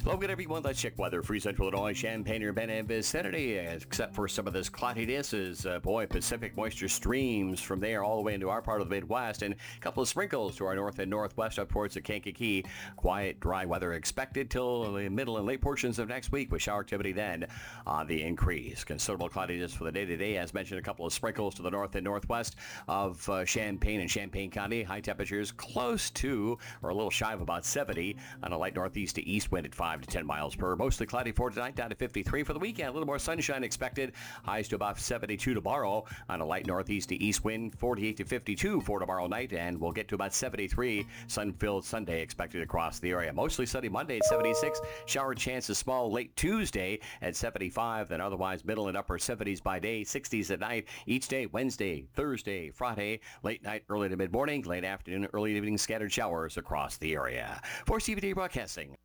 Hello, good everyone. Let's check weather. Free Central Illinois, Champaign, Urbana, and vicinity, except for some of this cloudiness is, Pacific moisture streams from there all the way into our part of the Midwest, and a couple of sprinkles to our north and northwest up towards the Kankakee. Quiet, dry weather expected till the middle and late portions of next week, with shower activity then on the increase. Considerable cloudiness for the day-to-day. As mentioned, a couple of sprinkles to the north and northwest of Champaign and Champaign County. High temperatures close to, or a little shy of about 70 on a light northeast to east wind at 5 to 10 miles per. Mostly cloudy for tonight, down to 53 for the weekend. A little more sunshine expected. Highs to about 72 tomorrow on a light northeast to east wind. 48 to 52 for tomorrow night, and we'll get to about 73. Sun-filled Sunday expected across the area. Mostly sunny Monday at 76. Shower chances small late Tuesday at 75. Then otherwise middle and upper 70s by day, 60s at night. Each day, Wednesday, Thursday, Friday, late night, early to mid-morning, late afternoon, early evening, scattered showers across the area. For CBD Broadcasting.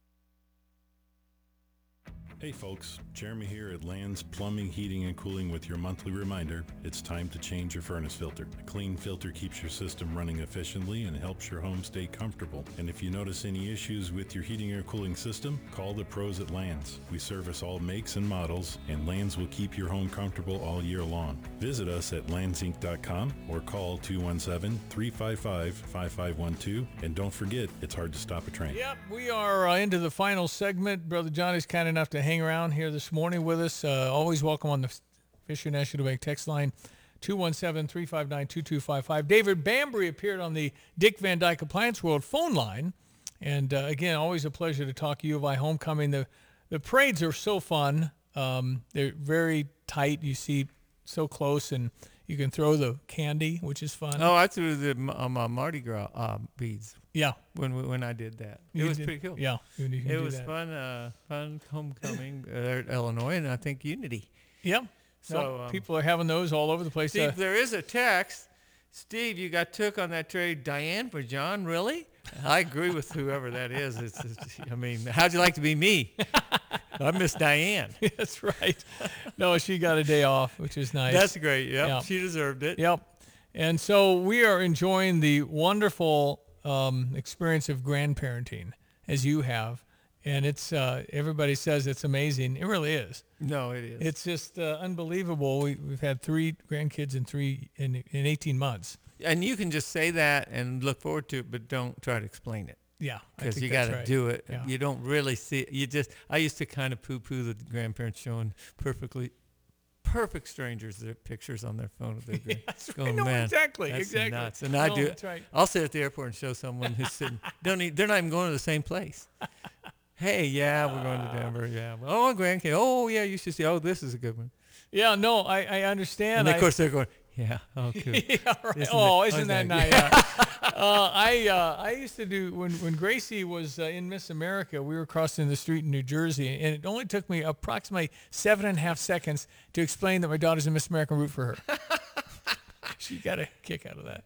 Hey folks, Jeremy here at Land's Plumbing, Heating, and Cooling with your monthly reminder, it's time to change your furnace filter. A clean filter keeps your system running efficiently and helps your home stay comfortable. And if you notice any issues with your heating or cooling system, call the pros at Land's. We service all makes and models, and Land's will keep your home comfortable all year long. Visit us at landsinc.com or call 217-355-5512. And don't forget, it's hard to stop a train. Yep, we are into the final segment. Brother Johnny's kind enough to hang around here this morning with us. Always welcome on the Fisher National Bank text line, 217-359-2255. David Bambry appeared on the Dick Van Dyke Appliance World phone line. And again, always a pleasure to talk U of I homecoming. The parades are so fun. They're very tight. You see so close, and you can throw the candy, which is fun. Oh, I threw the Mardi Gras beads. Yeah, when I did that, it was pretty cool. Yeah, it was fun. Fun homecoming at Illinois, and I think Unity. Yeah. So people are having those all over the place. Steve, there is a text. Steve, you got took on that trade. Diane for John, really? I agree with whoever that is. I mean, how'd you like to be me? I miss Diane. That's right. No, she got a day off, which is nice. That's great. Yep. She deserved it. Yep. And so we are enjoying the wonderful experience of grandparenting as you have. And it's everybody says it's amazing. It really is. No, it is. It's just unbelievable. We've had 3 grandkids in 18 months. And you can just say that and look forward to it, but don't try to explain it. Yeah, because you got to do it. Yeah. You don't really see it. I used to kind of poo-poo the grandparents showing perfect strangers their pictures on their phone of their That's going, right. man, exactly. that's Exactly. nuts. And I do. That's right. I'll sit at the airport and show someone who's sitting. They're not even going to the same place. Hey, yeah, we're going to Denver. Yeah. Oh, grandkid. Oh, yeah, you should see. Oh, this is a good one. Yeah, no, I understand. And of course they're going, yeah, oh, cool. Yeah, right. Isn't that nice? I used to do, when Gracie was in Miss America, we were crossing the street in New Jersey, and it only took me approximately 7.5 seconds to explain that my daughter's in Miss America and root for her. She got a kick out of that.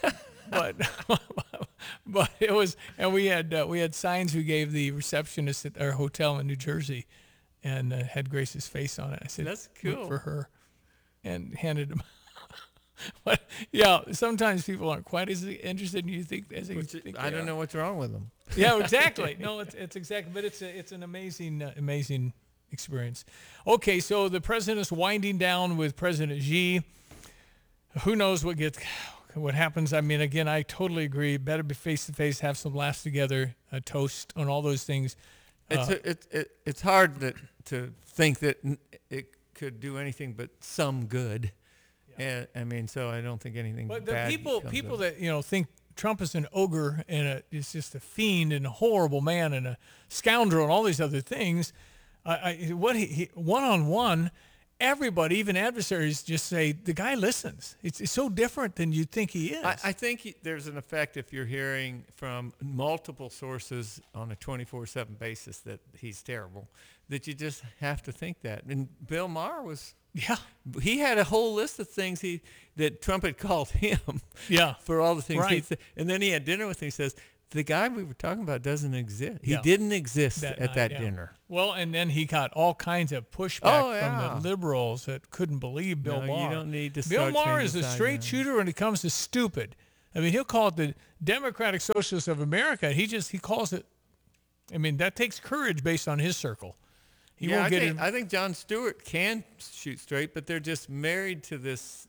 But it was, and we had signs we gave the receptionist at our hotel in New Jersey, and had Grace's face on it. I said, "That's cool." Root for her," and handed them. But yeah, sometimes people aren't quite as interested in you think as they think. I don't know what's wrong with them. Yeah, exactly. No, it's exactly. But it's an amazing experience. Okay, so the president's winding down with President Xi. Who knows what happens? I mean, again, I totally agree. Better be face to face, have some laughs together, a toast on all those things. It's hard to think that it could do anything but some good. Yeah. And I mean, so I don't think anything. But bad the people comes that think Trump is an ogre and is just a fiend and a horrible man and a scoundrel and all these other things, one-on-one, everybody, even adversaries, just say the guy listens. It's so different than you'd think he is. I think there's an effect if you're hearing from multiple sources on a 24/7 basis that he's terrible, that you just have to think that. And Bill Maher was. Yeah, he had a whole list of things that Trump had called him. Yeah, for all the things right. he'd said. And then he had dinner with him. He says, the guy we were talking about doesn't exist. He Yeah. didn't exist That at night, that yeah. dinner. Well, and then he got all kinds of pushback from the liberals that couldn't believe Bill Maher. You don't need to Bill start Maher changing is a sides straight now. shooter when it comes to stupid. I mean, he'll call it the Democratic Socialists of America. He calls it I mean, that takes courage based on his circle. He Yeah, won't get in. I think Jon Stewart can shoot straight, but they're just married to this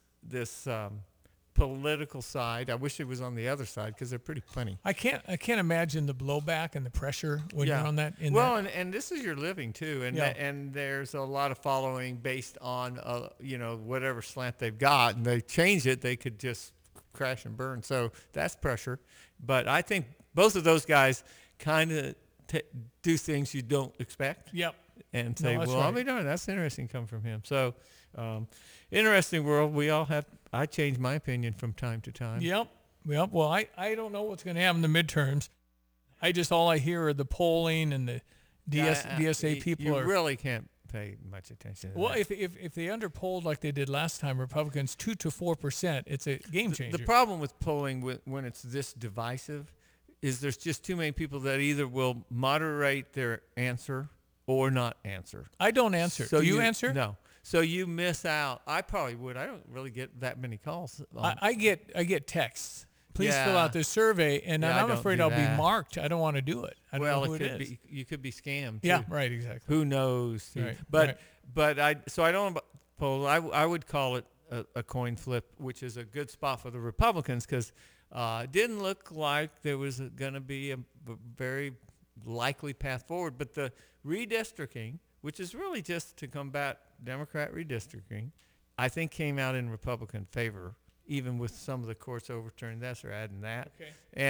political side. I wish it was on the other side because they're pretty funny. I can't imagine the blowback and the pressure when you're on that. And this is your living too, and Yeah. and there's a lot of following based on whatever slant they've got, and they change it, they could just crash and burn. So that's pressure. But I think both of those guys kind of do things you don't expect. Yep. And say, that's well, I'll right. be darned, that's interesting come from him. So, interesting world. We all have, I change my opinion from time to time. Yep. Well, I don't know what's going to happen in the midterms. All I hear are the polling and the DSA people you are. really can't pay much attention to Well, that. if they underpolled like they did last time, Republicans 2 to 4%, it's a game changer. The problem with polling when it's this divisive is there's just too many people that either will moderate their answer or not answer. I don't answer. So Do you answer? No. So you miss out. I probably would. I don't really get that many calls. I get texts. Please fill Yeah. out this survey, and Yeah, I I'm don't afraid do I'll that. be marked. I don't want to do it. I don't know who it could is. be. You could be scammed. Yeah, too. right, exactly. Who knows? Steve? Right, But right. but I don't poll. I would call it a coin flip, which is a good spot for the Republicans because it didn't look like there was going to be a very likely path forward. But the redistricting, which is really just to combat Democrat redistricting, I think came out in Republican favor, even with some of the courts overturning this or adding that. Okay.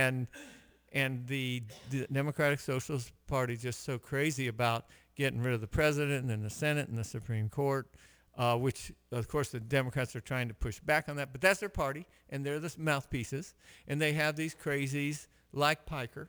And the Democratic Socialist Party just so crazy about getting rid of the president and the Senate and the Supreme Court, which, of course, the Democrats are trying to push back on that. But that's their party, and they're the mouthpieces. And they have these crazies like Piker.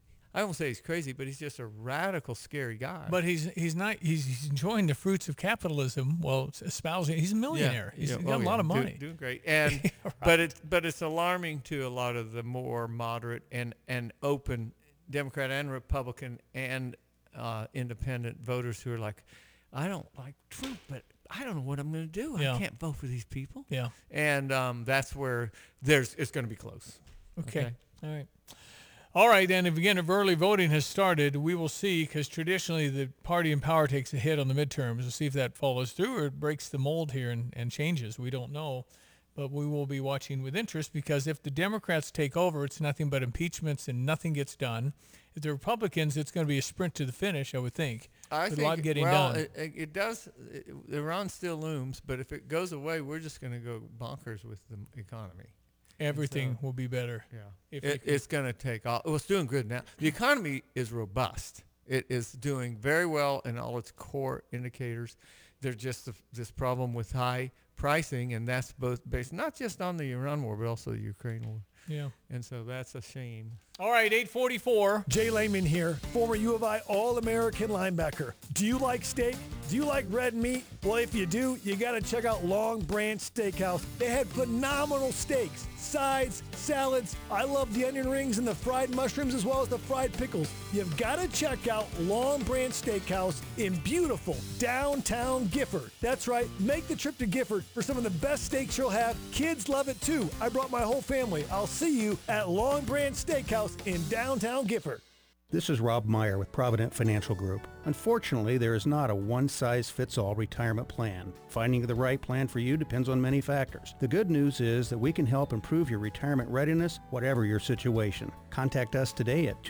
I won't say he's crazy, but he's just a radical, scary guy. But he's not. He's enjoying the fruits of capitalism. Well, espousing. He's a millionaire. He's got a lot of money. Doing great. And Right. but it's alarming to a lot of the more moderate and open Democrat and Republican and independent voters who are like, I don't like Trump, but I don't know what I'm going to do. Yeah. I can't vote for these people. Yeah. And that's where it's going to be close. Okay. All right. All right, and if early voting has started, we will see, because traditionally the party in power takes a hit on the midterms. We'll see if that follows through or it breaks the mold here and changes. We don't know, but we will be watching with interest because if the Democrats take over, it's nothing but impeachments and nothing gets done. If the Republicans, it's going to be a sprint to the finish, I would think. I With think a lot getting done. It does. Iran still looms, but if it goes away, we're just going to go bonkers with the economy. Everything will be better. Yeah, If they can- it's going to take off. Well, it's doing good now. The economy is robust. It is doing very well in all its core indicators. There's just this problem with high pricing, and that's both based not just on the Iran war, but also the Ukraine war. Yeah. And so that's a shame. All right, 8:44. Jay Lehman here, former U of I All-American linebacker. Do you like steak? Do you like red meat? Well, if you do, you got to check out Long Branch Steakhouse. They had phenomenal steaks, sides, salads. I love the onion rings and the fried mushrooms as well as the fried pickles. You've got to check out Long Branch Steakhouse in beautiful downtown Gifford. That's right, make the trip to Gifford for some of the best steaks you'll have. Kids love it too. I brought my whole family. I'll see you at Long Branch Steakhouse in downtown Gifford. This is Rob Meyer with Provident Financial Group. Unfortunately, there is not a one-size-fits-all retirement plan. Finding the right plan for you depends on many factors. The good news is that we can help improve your retirement readiness, whatever your situation. Contact us today at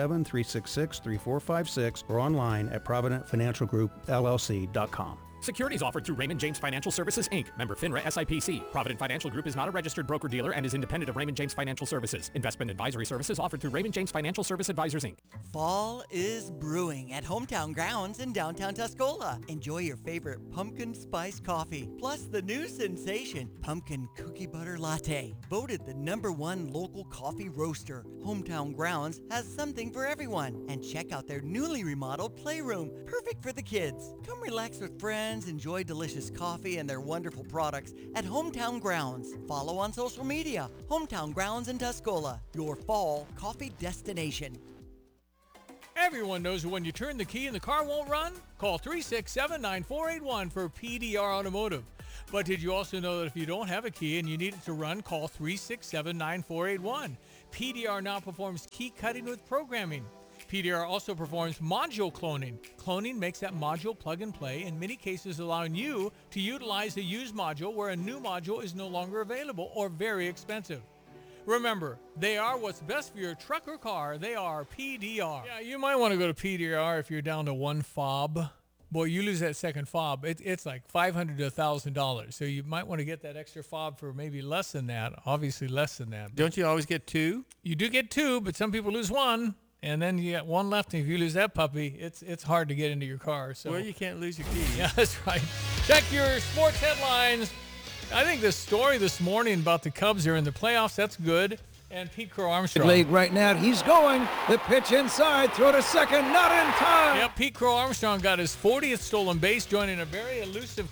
217-366-3456 or online at providentfinancialgroupllc.com. Securities offered through Raymond James Financial Services, Inc., member FINRA SIPC. Provident Financial Group is not a registered broker-dealer and is independent of Raymond James Financial Services. Investment advisory services offered through Raymond James Financial Service Advisors, Inc. Fall is brewing at Hometown Grounds in downtown Tuscola. Enjoy your favorite pumpkin spice coffee, plus the new sensation, Pumpkin Cookie Butter Latte. Voted the #1 local coffee roaster, Hometown Grounds has something for everyone. And check out their newly remodeled playroom, perfect for the kids. Come relax with friends, enjoy delicious coffee and their wonderful products at Hometown Grounds. Follow on social media, Hometown Grounds in Tuscola, your fall coffee destination. Everyone knows that when you turn the key and the car won't run, call 367-9481 for PDR Automotive. But did you also know that if you don't have a key and you need it to run, call 367-9481. PDR now performs key cutting with programming. PDR also performs module cloning. Cloning makes that module plug and play, in many cases allowing you to utilize a used module where a new module is no longer available or very expensive. Remember, they are what's best for your truck or car. They are PDR. Yeah, you might want to go to PDR if you're down to one fob. Boy, you lose that second fob, it's like $500 to $1,000. So you might want to get that extra fob for maybe less than that, obviously less than that. Don't you always get two? You do get two, but some people lose one. And then you got one left, and if you lose that puppy, it's hard to get into your car. So Well, you can't lose your keys. yeah, that's right. Check your sports headlines. I think the story this morning about the Cubs are in the playoffs, that's good. And Pete Crow Armstrong. League right now, he's going. The pitch inside, throw to second, not in time. Yeah, Pete Crow Armstrong got his 40th stolen base, joining a very exclusive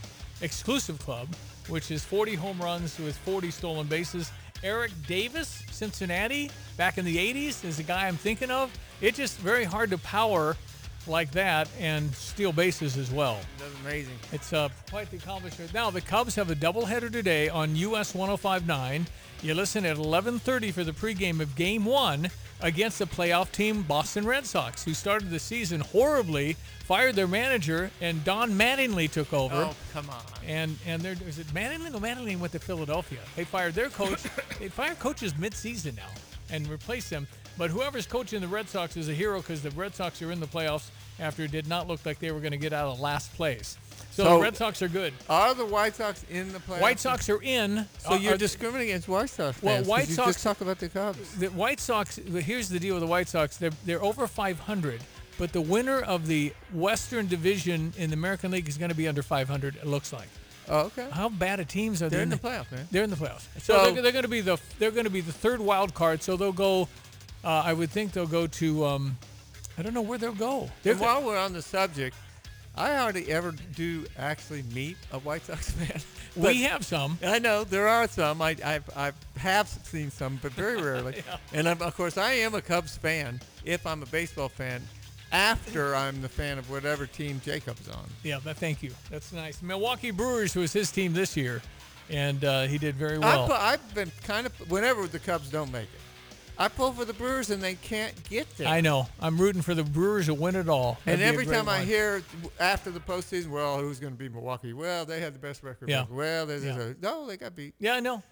club, which is 40 home runs with 40 stolen bases. Eric Davis, Cincinnati, back in the 80s, is the guy I'm thinking of. It's just very hard to power like that and steal bases as well. That's amazing. It's quite the accomplishment. Now, the Cubs have a doubleheader today on US 105.9. You listen at 11:30 for the pregame of Game 1 against the playoff team Boston Red Sox, who started the season horribly, fired their manager, and Don Mattingly took over. Oh, come on. And is it Mattingly? No, Mattingly went to Philadelphia. They fired their coach. They fire coaches mid-season now and replace them. But whoever's coaching the Red Sox is a hero because the Red Sox are in the playoffs after it did not look like they were going to get out of last place. So the Red Sox are good. Are the White Sox in the playoffs? White Sox are in. So you're discriminating against White Sox fans. Well, White Sox. Just talk about the Cubs. The White Sox. Here's the deal with the White Sox. They're over 500, but the winner of the Western Division in the American League is going to be under 500. It looks like. Oh, okay. How bad a teams are they? They're in the playoffs, man. They're in the playoffs. So they're going to be the third wild card. So they'll go. I would think they'll go to. I don't know where they'll go. And while we're on the subject, I hardly ever do actually meet a White Sox fan. We have some. I know there are some. I have seen some, but very rarely. Yeah. And of course, I am a Cubs fan if I'm a baseball fan. After I'm the fan of whatever team Jacob's on. Yeah, thank you. That's nice. Milwaukee Brewers was his team this year, and he did very well. I've been kind of whenever the Cubs don't make it, I pull for the Brewers and they can't get there. I know. I'm rooting for the Brewers to win it all. And every time I hear after the postseason, well, who's going to beat Milwaukee? Well, they had the best record. Yeah. Well, no, they got beat. Yeah, I know.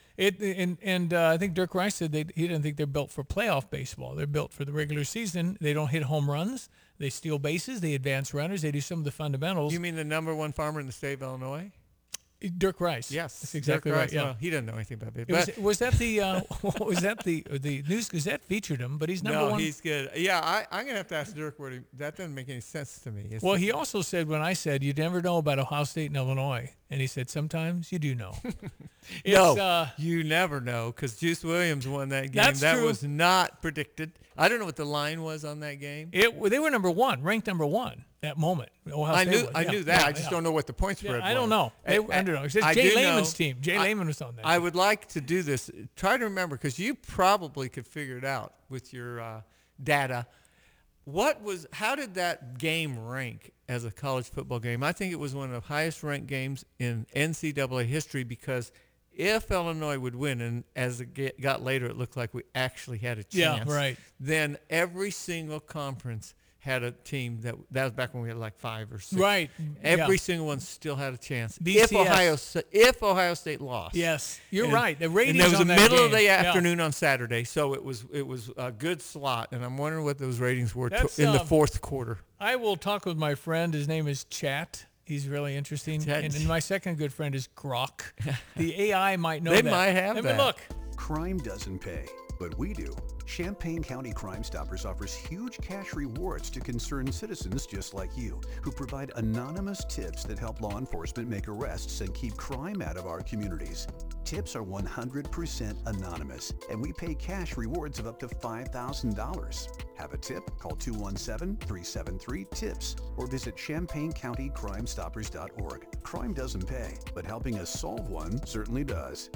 I think Dirk Rice said he didn't think they're built for playoff baseball. They're built for the regular season. They don't hit home runs. They steal bases. They advance runners. They do some of the fundamentals. You mean the number one farmer in the state of Illinois? Dirk Rice. Yes, that's exactly Dirk right. Rice. Yeah, well, he doesn't know anything about baseball. Was that the News Gazette featured him? But he's number one. No, he's good. Yeah, I'm gonna have to ask Dirk that doesn't make any sense to me. He also said when I said you never know about Ohio State and Illinois, and he said sometimes you do know. You never know because Juice Williams won that game. That's that true. was not predicted. I don't know what the line was on that game. They were ranked number one that moment. I knew that. I just don't know what the point spread was. I don't know. They were underdogs. It's Jay Lehman's team. Jay Lehman was on that. I would like to do this. Try to remember because you probably could figure it out with your data. How did that game rank as a college football game? I think it was one of the highest ranked games in NCAA history because if Illinois would win, and as it got later, it looked like we actually had a chance. Yeah, right. Then every single conference had a team that was back when we had like 5 or 6. Right. Every single one still had a chance. BCS. If Ohio State lost. Yes, you're right. The ratings and there was on the that middle game. of the afternoon on Saturday, so it was a good slot. And I'm wondering what those ratings were in the fourth quarter. I will talk with my friend. His name is Chat. He's really interesting. And my second good friend is Grok. The AI might know they that. They might have Let that. me look. Crime doesn't pay, but we do. Champaign County Crime Stoppers offers huge cash rewards to concerned citizens just like you, who provide anonymous tips that help law enforcement make arrests and keep crime out of our communities. Tips are 100% anonymous, and we pay cash rewards of up to $5,000. Have a tip? Call 217-373-TIPS or visit ChampaignCountyCrimeStoppers.org. Crime doesn't pay, but helping us solve one certainly does.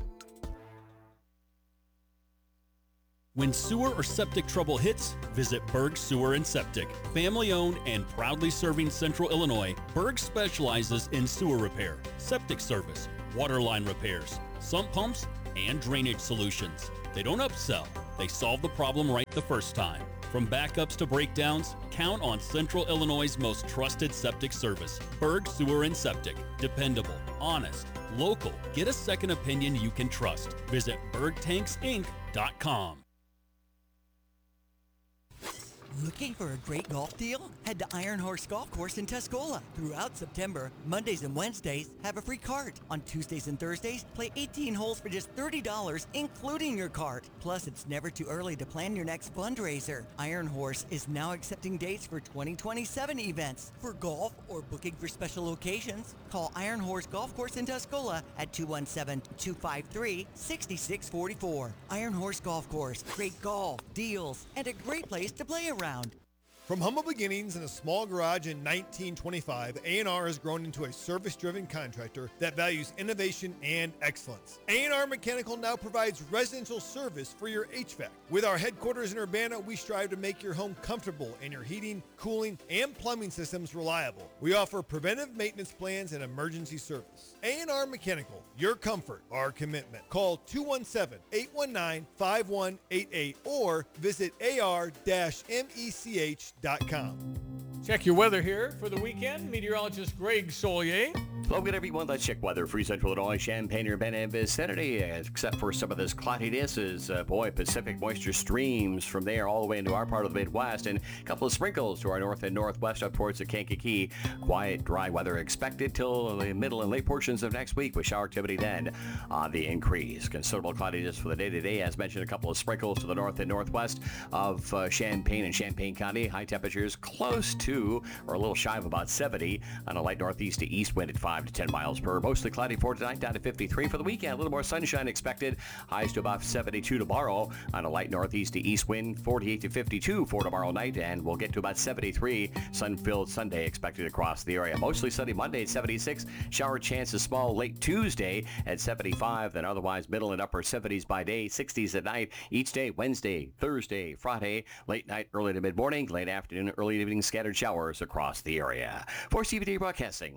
When sewer or septic trouble hits, visit Berg Sewer and Septic. Family-owned and proudly serving Central Illinois, Berg specializes in sewer repair, septic service, water line repairs, sump pumps, and drainage solutions. They don't upsell. They solve the problem right the first time. From backups to breakdowns, count on Central Illinois' most trusted septic service, Berg Sewer and Septic. Dependable, honest, local. Get a second opinion you can trust. Visit bergtanksinc.com. Looking for a great golf deal? Head to Iron Horse Golf Course in Tuscola. Throughout September, Mondays and Wednesdays, have a free cart. On Tuesdays and Thursdays, play 18 holes for just $30, including your cart. Plus, it's never too early to plan your next fundraiser. Iron Horse is now accepting dates for 2027 events. For golf or booking for special occasions, call Iron Horse Golf Course in Tuscola at 217-253-6644. Iron Horse Golf Course. Great golf, deals, and a great place to play around. From humble beginnings in a small garage in 1925, A&R has grown into a service-driven contractor that values innovation and excellence. A&R Mechanical now provides residential service for your HVAC. With our headquarters in Urbana, we strive to make your home comfortable and your heating, cooling, and plumbing systems reliable. We offer preventive maintenance plans and emergency service. A&R Mechanical, your comfort, our commitment. Call 217-819-5188 or visit ar-mech.com. Check your weather here for the weekend. Meteorologist Greg Solier. Hello again, everyone. Let's check weather. Free Central Illinois, Champaign-Urbana vicinity, except for some of this cloudiness is, Pacific moisture streams from there all the way into our part of the Midwest, and a couple of sprinkles to our north and northwest up towards the Kankakee. Quiet, dry weather expected till the middle and late portions of next week, with shower activity then on the increase. Considerable cloudiness for the day-to-day. As mentioned, a couple of sprinkles to the north and northwest of Champaign and Champaign County. High temperatures close to, or a little shy of about 70, on a light northeast to east wind at 5 to 10 miles per. Mostly cloudy for tonight, down to 53 for the weekend. A little more sunshine expected. Highs to about 72 tomorrow on a light northeast to east wind. 48 to 52 for tomorrow night, and we'll get to about 73. Sun-filled Sunday expected across the area. Mostly sunny Monday at 76. Shower chances small late Tuesday at 75. Then otherwise middle and upper 70s by day, 60s at night. Each day, Wednesday, Thursday, Friday, late night, early to mid-morning, late afternoon, early evening, scattered showers across the area. For CVD Broadcasting.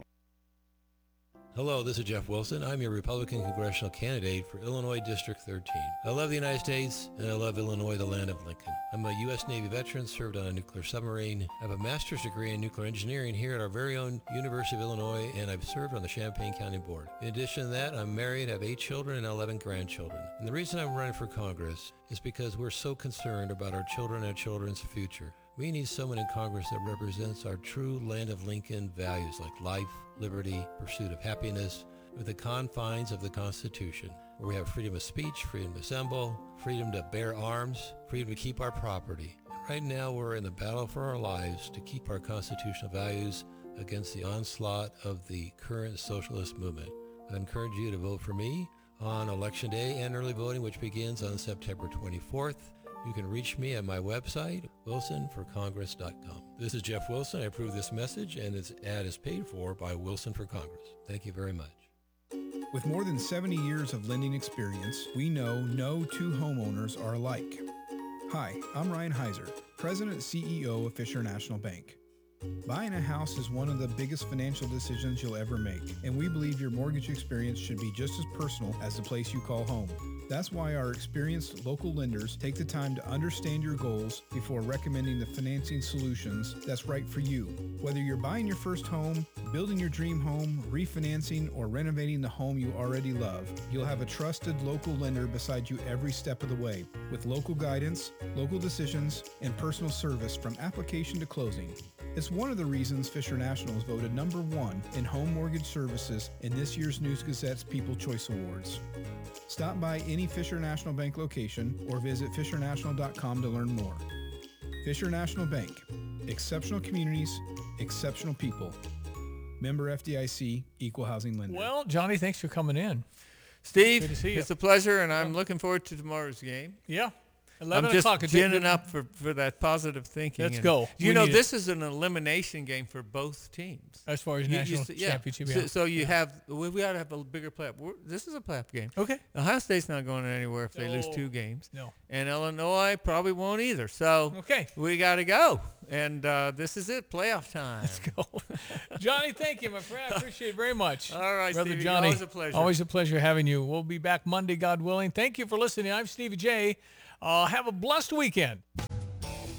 Hello, this is Jeff Wilson. I'm your Republican congressional candidate for Illinois District 13. I love the United States, and I love Illinois, the land of Lincoln. I'm a U.S. Navy veteran, served on a nuclear submarine. I have a master's degree in nuclear engineering here at our very own University of Illinois, and I've served on the Champaign County Board. In addition to that, I'm married, have 8 children and 11 grandchildren. And the reason I'm running for Congress is because we're so concerned about our children and children's future. We need someone in Congress that represents our true land of Lincoln values like life, liberty, pursuit of happiness, with the confines of the Constitution, where we have freedom of speech, freedom to assemble, freedom to bear arms, freedom to keep our property. Right now, we're in the battle for our lives to keep our constitutional values against the onslaught of the current socialist movement. I encourage you to vote for me on Election Day and early voting, which begins on September 24th. You can reach me at my website, wilsonforcongress.com. This is Jeff Wilson. I approve this message, and this ad is paid for by Wilson for Congress. Thank you very much. With more than 70 years of lending experience, we know no two homeowners are alike. Hi, I'm Ryan Heiser, President and CEO of Fisher National Bank. Buying a house is one of the biggest financial decisions you'll ever make, and we believe your mortgage experience should be just as personal as the place you call home. That's why our experienced local lenders take the time to understand your goals before recommending the financing solutions that's right for you. Whether you're buying your first home, building your dream home, refinancing, or renovating the home you already love, you'll have a trusted local lender beside you every step of the way, with local guidance, local decisions, and personal service from application to closing. It's one of the reasons Fisher National is voted number 1 in home mortgage services in this year's News Gazette's People Choice Awards. Stop by any Fisher National Bank location or visit fishernational.com to learn more. Fisher National Bank. Exceptional communities, exceptional people. Member FDIC, Equal Housing Lender. Well, Johnny, thanks for coming in. Steve, Good to see you. it's a pleasure, and I'm looking forward to tomorrow's game. Yeah. 11 I'm o'clock. just ginning up for that positive thinking. Let's and, go. You know, this is an elimination game for both teams. As far as national championship. Yeah. So you have, we got to have a bigger playoff. This is a playoff game. Okay. Ohio State's not going anywhere if they lose 2 games. No. And Illinois probably won't either. So we got to go. And this is it, playoff time. Let's go. Johnny, thank you, my friend. I appreciate it very much. All right, Brother Stevie, Johnny, always a pleasure. Always a pleasure having you. We'll be back Monday, God willing. Thank you for listening. I'm Stevie J. Have a blessed weekend.